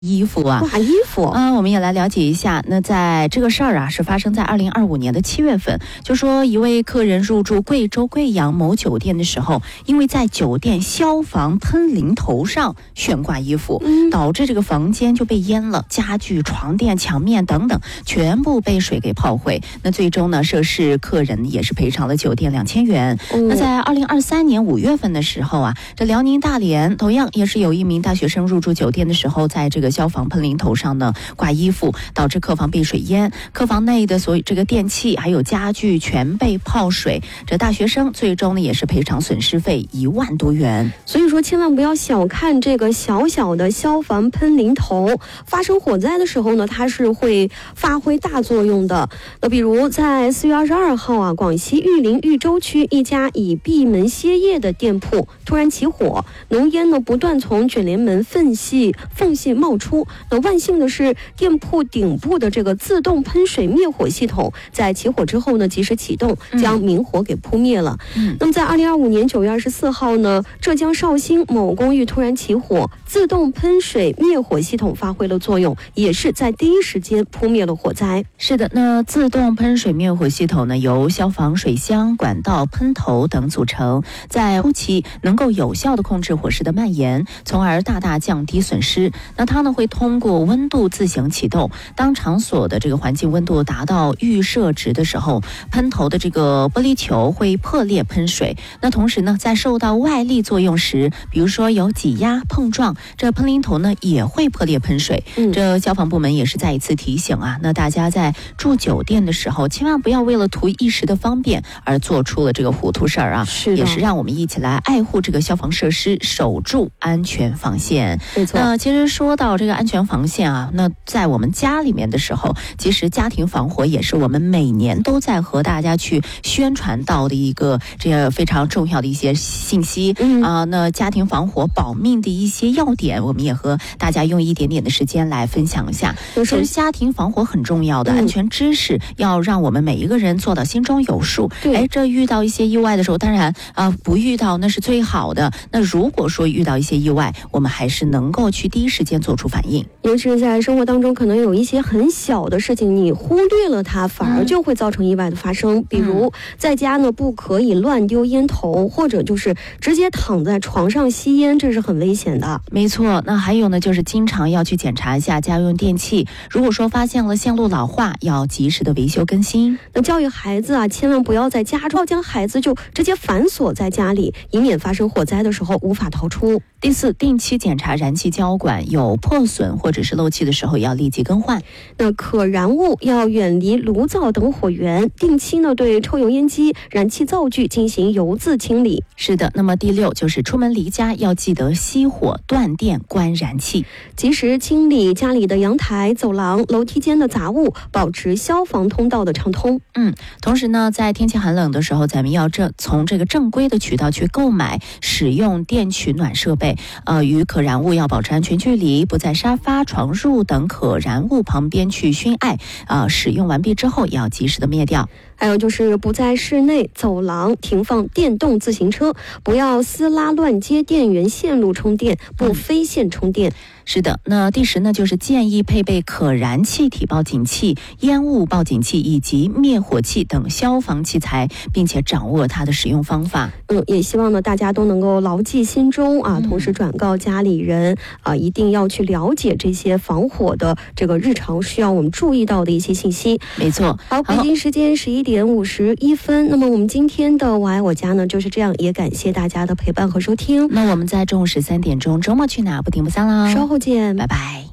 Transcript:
衣服啊， 挂衣服啊，我们也来了解一下。那在这个事儿啊，是发生在2025年的7月份，就说一位客人入住贵州贵阳某酒店的时候，因为在酒店消防喷淋头上悬挂衣服，导致这个房间就被淹了，家具、床垫、墙面等等全部被水给泡毁。那最终呢，涉事客人也是赔偿了酒店2000元。那在2023年5月份的时候啊，这辽宁大连同样也是有一名大学生入住酒店的时候，在这个消防喷淋头上呢挂衣服，导致客房被水淹，客房内的所有这个电器还有家具全被泡水。这大学生最终呢也是赔偿损失费1万多元。 所以说千万不要小看这个小小的消防喷淋头，发生火灾的时候呢，它是会发挥大作用的。那比如在4月22号啊，广西玉林玉州区一家以闭门歇业的店铺突然起火，浓烟呢不断从卷帘门缝隙冒出。那万幸的是，店铺顶部的这个自动喷水灭火系统在起火之后呢及时启动，将明火给扑灭了。那么在2025年9月24号呢，浙江绍兴某公寓突然起火，自动喷水灭火系统发挥了作用，也是在第一时间扑灭了火灾。 是的，那自动喷水灭火系统呢，由消防水箱、管道、喷头等组成，在初期能够有效的控制火势的蔓延，从而大大降低损失。那它呢会通过温度自行启动，当场所的这个环境温度达到预设值的时候，喷头的这个玻璃球会破裂喷水。那同时呢，在受到外力作用时，比如说有挤压碰撞，这喷淋头呢也会破裂喷水。这消防部门也是再一次提醒啊，那大家在住酒店的时候，千万不要为了图一时的方便而做出了这个糊涂事儿啊。也是让我们一起来爱护这个消防设施，守住安全防线。 没错。 那其实说到这个安全防线啊，那在我们家里面的时候，其实家庭防火也是我们每年都在和大家去宣传到的一个这个非常重要的一些信息那家庭防火保命的一些要点，我们也和大家用一点点的时间来分享一下。其实家庭防火很重要的安全知识，要让我们每一个人做到心中有数。这遇到一些意外的时候，当然不遇到那是最好的。那如果说遇到一些意外，我们还是能够去第一时间做出反应。 尤其是在生活当中，可能有一些很小的事情，你忽略了它，反而就会造成意外的发生。比如在家呢，不可以乱丢烟头，或者就是直接躺在床上吸烟，这是很危险的。 没错。那还有呢，就是经常要去检查一下家用电器，如果说发现了线路老化，要及时的维修更新。 那教育孩子啊，千万不要在家中将孩子就直接反锁在家里，以免发生火灾的时候无法逃出。 第4，定期检查燃气交管，有破损或者是漏气的时候要立即更换。 那可燃物要远离炉灶等火源，定期呢对抽油烟机、燃气灶具进行油渍清理。 是的。那么第6就是出门离家要记得熄火、断电、关燃气， 及时清理家里的阳台、走廊、楼梯间的杂物，保持消防通道的畅通。 同时呢，在天气寒冷的时候，咱们要从这个正规的渠道去购买使用电取暖设备，与可燃物要保持安全距离，不在沙发、床褥等可燃物旁边去熏艾，使用完毕之后要及时的灭掉。 还有就是不在室内走廊停放电动自行车，不要私拉乱接电源线路充电，不非线充电。 是的。那第10呢，就是建议配备可燃气体报警器、烟雾报警器以及灭火器等消防器材，并且掌握它的使用方法。 也希望呢大家都能够牢记心中啊，同时转告家里人一定要去了解这些防火的这个日常需要我们注意到的一些信息。 没错。 好，北京时间11点51分。那么我们今天的我爱我家呢就是这样，也感谢大家的陪伴和收听。 那我们在中午13点钟周末去哪不听不散啦， 稍后见， 拜拜。